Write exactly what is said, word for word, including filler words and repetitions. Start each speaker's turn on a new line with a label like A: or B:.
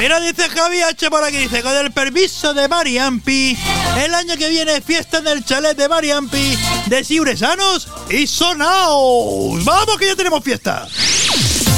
A: Mira, dice Javi H por aquí, dice, con el permiso de Mariampi, el año que viene fiesta en el chalet de Mariampi, de Ciuresanos y Sonaos. ¡Vamos que ya tenemos fiesta!